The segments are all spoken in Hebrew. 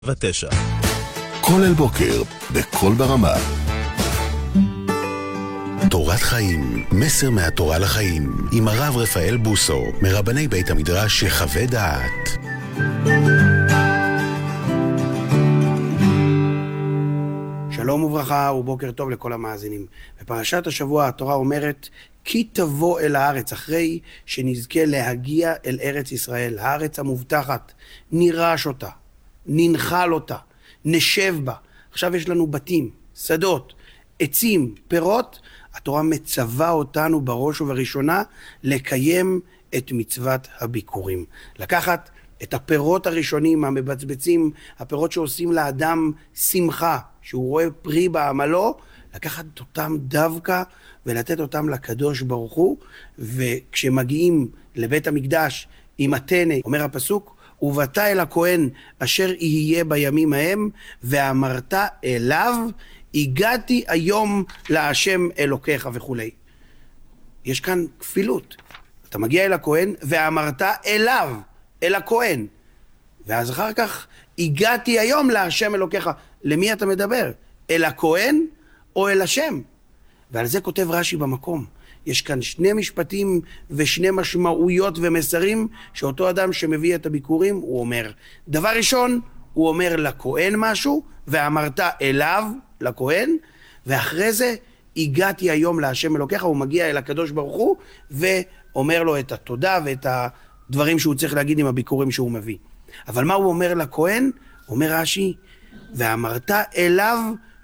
ותשע. כל אל בוקר, בכל ברמה. תורת חיים, מסר מהתורה לחיים, עם הרב רפאל בוסו, מרבני בית המדרש שחווה דעת. שלום וברכה ובוקר טוב לכל המאזינים. בפרשת השבוע התורה אומרת, כי תבוא אל הארץ, אחרי שנזכה להגיע אל ארץ ישראל, הארץ המובטחת, נירש אותה, ננחל אותה, נשב בה. עכשיו יש לנו בתים, שדות, עצים, פירות. התורה מצווה אותנו בראש ובראשונה לקיים את מצוות הביקורים. לקחת את הפירות הראשונים, המבצבצים, הפירות שעושים לאדם שמחה, שהוא רואה פרי בעמלו, לקחת אותם דווקא ולתת אותם לקדוש ברוך הוא. וכשמגיעים לבית המקדש עם הטנא, אומר הפסוק, ובאת אל הכהן אשר יהיה בימים ההם, ואמרת אליו, הגעתי היום להשם אלוקיך וכו'. יש כאן כפילות. אתה מגיע אל הכהן ואמרת אליו, אל הכהן. ואז אחר כך, הגעתי היום להשם אלוקיך. למי אתה מדבר? אל הכהן או אל השם? ועל זה כותב רש"י במקום. יש כאן שני משפטים ושני משמעויות ומסרים שאותו אדם שמביא את הביקורים הוא אומר. דבר ראשון, הוא אומר לכהן משהו, ואמרת אליו, לכהן, ואחרי זה הגעתי היום להשם אלוקיך, הוא מגיע אל הקדוש ברוך הוא, ואומר לו את התודה ואת הדברים שהוא צריך להגיד עם הביקורים שהוא מביא. אבל מה הוא אומר לכהן? אומר רש"י, ואמרת אליו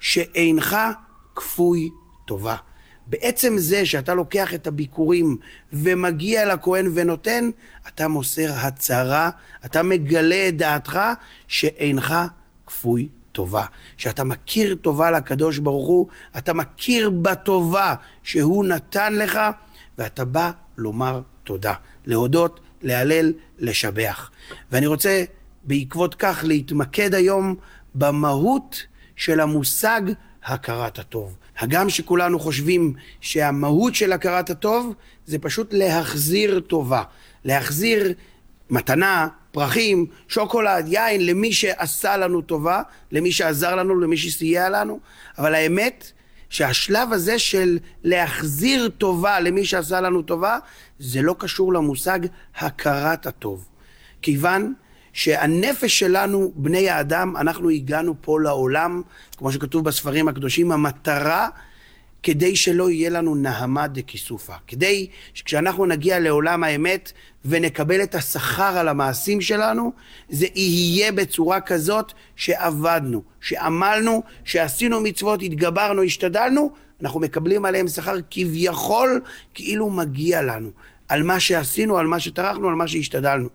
שאינך כפוי טובה. בעצם זה שאתה לוקח את הביקורים ומגיע לכהן ונותן, אתה מוסר הצהרה, אתה מגלה את דעתך שאינך כפוי טובה. שאתה מכיר טובה לקדוש ברוך הוא, אתה מכיר בטובה שהוא נתן לך, ואתה בא לומר תודה, להודות, להלל, לשבח. ואני רוצה בעקבות כך להתמקד היום במהות של המושג הכרת הטוב. הגם שכולנו חושבים שהמהות של הכרת הטוב זה פשוט להחזיר טובה. להחזיר מתנה, פרחים, שוקולד, יין למי שעשה לנו טובה, למי שעזר לנו, למי שסייע לנו. אבל האמת שהשלב הזה של להחזיר טובה למי שעשה לנו טובה, זה לא קשור למושג הכרת הטוב. כיוון שהנפש שלנו, בני האדם, אנחנו הגענו פה לעולם, כמו שכתוב בספרים הקדושים, המטרה כדי שלא יהיה לנו נהמה דקיסופה. כדי שכשאנחנו נגיע לעולם האמת ונקבל את השכר על המעשים שלנו, זה יהיה בצורה כזאת שעבדנו, שעמלנו, שעשינו מצוות, התגברנו, השתדלנו, אנחנו מקבלים עליהם שכר כביכול כאילו מגיע לנו. על מה שעשינו, על מה שטרחנו, על מה שהשתדלנו.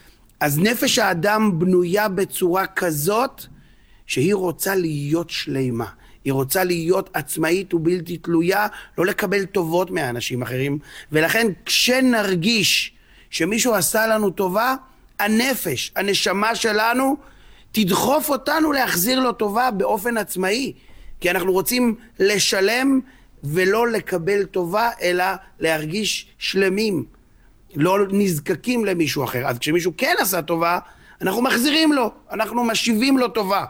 אז נפש האדם בנויה בצורה כזאת שהיא רוצה להיות שלמה. היא רוצה להיות עצמאית ובלתי תלויה, לא לקבל טובות מהאנשים אחרים. ולכן כשנרגיש שמישהו עשה לנו טובה, הנפש, הנשמה שלנו, תדחוף אותנו להחזיר לו טובה באופן עצמאי. כי אנחנו רוצים לשלם ולא לקבל טובה, אלא להרגיש שלמים. לא נזקקים למישהו אחר. אז כשמישהו כן עשה טובה, אנחנו מחזירים לו, אנחנו משיבים לו טובה.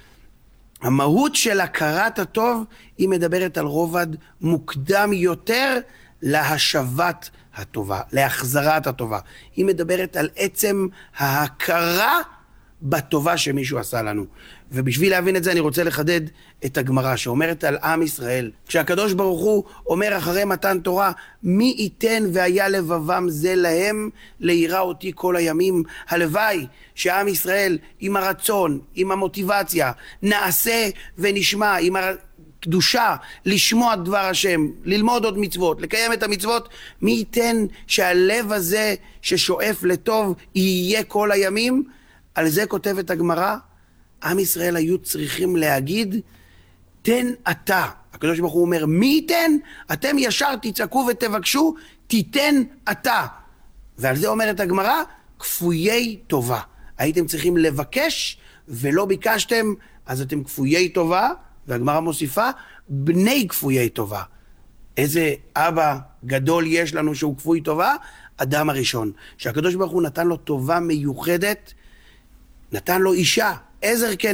המהות של הכרת הטוב היא מדברת על רובד מוקדם יותר להשבת הטובה, להחזרת הטובה. היא מדברת על עצם ההכרה בטובה שמישהו עשה לנו. ובשביל להבין את זה אני רוצה לחדד את הגמרא שאומרת על עם ישראל. כשהקדוש ברוך הוא אומר אחרי מתן תורה, מי ייתן והיה לבבם זה להם ליראה אותי כל הימים. הלוואי שעם ישראל עם הרצון, עם המוטיבציה, נעשה ונשמע, עם הקדושה, לשמוע דבר השם, ללמוד עוד מצוות, לקיים את המצוות. מי ייתן שהלב הזה ששואף לטוב יהיה כל הימים. על זה כותבת הגמרא, עם ישראל היו צריכים להגיד, תן אתה. הקדוש ברוך הוא אומר, מי ייתן? אתם ישר תצעקו ותבקשו, תיתן אתה. ועל זה אומרת הגמרא, כפויי טובה. הייתם צריכים לבקש ולא ביקשתם, אז אתם כפויי טובה, והגמרא מוסיפה, בני כפויי טובה. איזה אבא גדול יש לנו שהוא כפוי טובה? אדם הראשון. שהקדוש ברוך הוא נתן לו טובה מיוחדת, נתן לו אישה, עזר כן